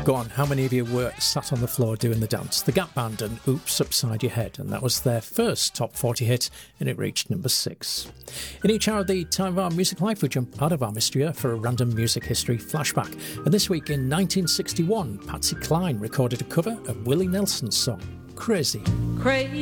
Go on, how many of you were sat on the floor doing the dance? The Gap Band and Oops Upside Your Head, and that was their first top 40 hit, and it reached number 6. In each hour of the Time of Our Music Life, we jump out of our mystery for a random music history flashback. And this week in 1961, Patsy Cline recorded a cover of Willie Nelson's song, Crazy. Crazy.